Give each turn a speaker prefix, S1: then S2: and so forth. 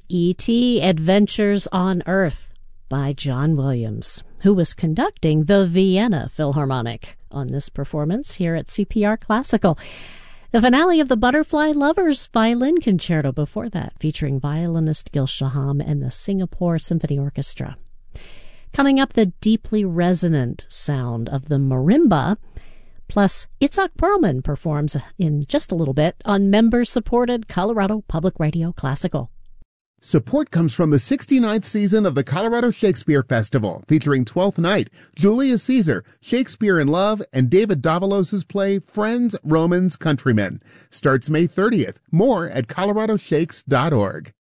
S1: E.T. Adventures on Earth by John Williams, who was conducting the Vienna Philharmonic on this performance here at CPR Classical. The finale of the Butterfly Lovers Violin Concerto before that, featuring violinist Gil Shaham and the Singapore Symphony Orchestra. Coming up, the deeply resonant sound of the marimba, plus Itzhak Perlman performs in just a little bit on member-supported Colorado Public Radio Classical.
S2: Support comes from the 69th season of the Colorado Shakespeare Festival, featuring Twelfth Night, Julius Caesar, Shakespeare in Love, and David Davalos' play Friends, Romans, Countrymen. Starts May 30th. More at coloradoshakes.org.